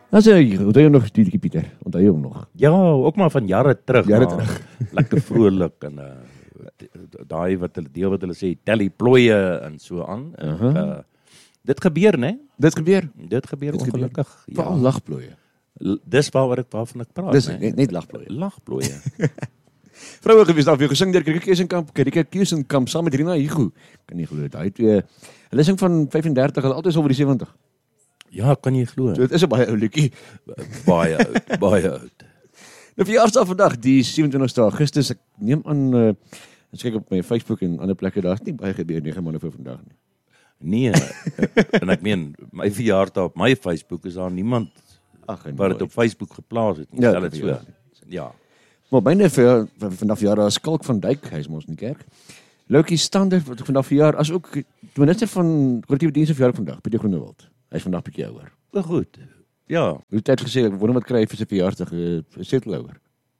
Onthou jy nog die Pieter? Onthou jy hom nog? Ja, ook maar van jare terug. Jare maar terug. Lekker vrolik en daai wat hulle sê, telly plooie en so aan. Dit gebeur, né? Dit gebeur. Dit gebeur ongelukkig. Veral lagplooie. Dis waarvan ek praat, Dis né? net lagplooie. Lagplooie. Vroue gewees daar weer gesing deur Krieke Keusenkamp saam met Rina Higu. Kan nie glo daai twee. Hulle sing van 35, hulle altyd oor die 70. Ja, kan jy glo. So dit is 'n baie ou liedjie. Baie oud, baie oud. Nou verjaarsdag vandag, die 27ste Augustus. Ek neem aan as kyk op my Facebook en ander plekke, daar's nie baie gebeur 9 maande voor vandag nie. Nee, en ek meen, my verjaardag op my Facebook is daar niemand wat dit op Facebook geplaas het nie. Ja, Stel dit so. Ja. Maar myne vandag verjaardag is Skalk van Dijk, hy is mos in die kerk. Loukie Stander wat vandag verjaar, as ook die minister van korrektiewe dienste verjaardag vandag, Pieter Groenewald. Hy is vandag bietjie ouer. Goed. Ja, Hoe tyd gesê, ek wonder wat kry hy vir sy verjaarsdag, setelouer.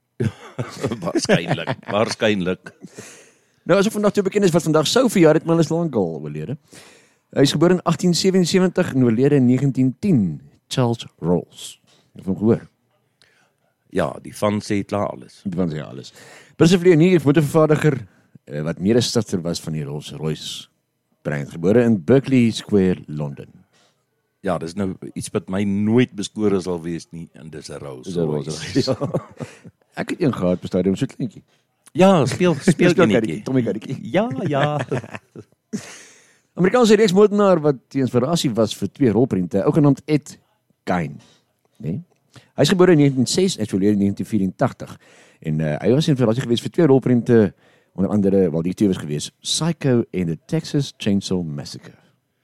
waarskynlik. Nou as ek vandag toe bekend is wat vandag sou verjaar het, maar hy is lankal oorlede. Hy is gebore in 1877 en oorlede in 1910. Charles Rolls. Jy het hom gehoor? Ja, die van sê klaar alles. Die van sê alles. Prince Leonie, motorvervaardiger wat mede-stigter was van die Rolls-Royce brand, gebore in Berkeley Square, Londen. Ja, dis nou iets wat my nooit beskore sal wees nie, en dis 'n Rolls-Royce. Ja. Ek het een gehad op stadium so kleintjie. Ja, speel netjie. Tommy karretjie. Ja. Amerikaanse reeksmoordenaar wat die inspirasie was vir 2 rolprente, ook genaamd Ed Gein. Nee? Hy is gebore in 1906 en oorlede in 1984. En hy was inspirasie geweest vir 2 rolprente, onder andere, wel die 2 was geweest, Psycho en The Texas Chainsaw Massacre.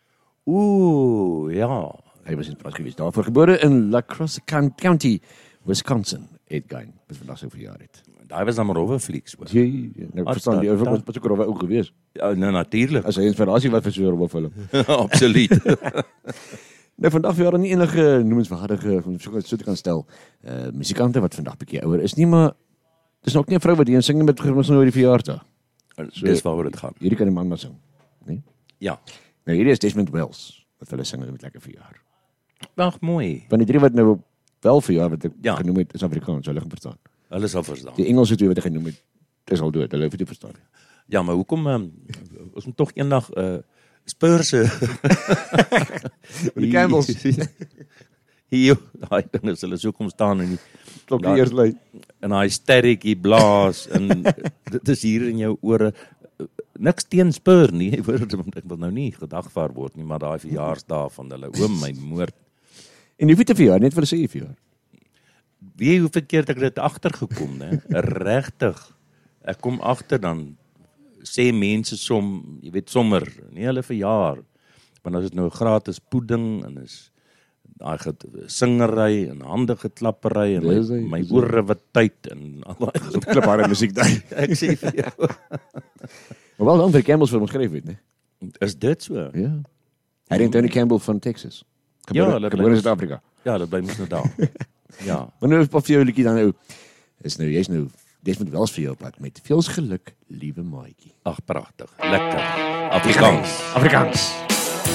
Ja. Hy was inspirasie geweest daarvoor, gebore in La Crosse County, Wisconsin, Ed Gein, wat vandag sy verjaar het. Daai was dan maar Rowe-flieks, hoor. Nou, verstaan die oor wat ook Rowe ook geweest. Ja, nou natuurlik. As hy inspirasie wat vir so 'n Rowe-film. Absoluut. Nou, vandag verjaar nie enige noemenswaardige, so te kan stel, musikante wat vandag bietjie ouer is nie, maar dis ook nie 'n vrou wat hier sing met ons nou oor die verjaarsdag. So, dis waaroor dit gaan. Hierdie kan 'n man maar sing, nee? Ja. Nou, hierdie is Desmond Wells, wat hulle sing met lekker verjaar. Ag, mooi. Van die 3 wat nou wel verjaar wat ek Ja. genoem het, is Afrikaans, hulle gaan verstaan. Hulle sal verstaan. Die Engelse 2 wat ek genoem het, is al dood, hulle hoef dit te verstaan. Ja, maar hoekom ons moet tog eendag Spurs Die Campbells. Hier, daai ding is hulle so kom staan en Klokkie eers lui. en hy sterretjie blaas en dit is hier in jou ore. Niks teen Spurs nie, ek wil nou nie gedagvaar word nie, maar daai verjaarsdag van hulle, my moord. En jy weet te verjaar, net vir hulle sê jy verjaar. Wie hoeveel keer het ek dit agtergekom, né? Regtig. Ek kom agter dan sê mense jy weet sommer, nie hulle verjaar, want as dit nou gratis pudding en is daai singery en hande geklappery en my ore wat tyd en al daai Kliphare musiek daar. ek sê vir jou. Maar wel dan vir Campbells vir hom skryf het, né? Is dit so? Ja. Hy het Tony Campbell van Texas. Ja, gebore in Suid-Afrika. Ja, dit bly mos nou daar. Ja. Maar nou vir jou liedjie dan nou jy's nou Desmond Wells vir jou pad met veel geluk, liewe maatjie. Ag, pragtig. Lekker. Afrikaans. Afrikaans.